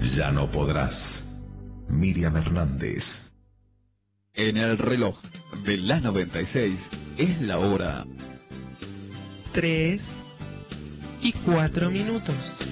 Ya no podrás. Miriam Hernández. En el reloj de la 96 es la hora 3:04.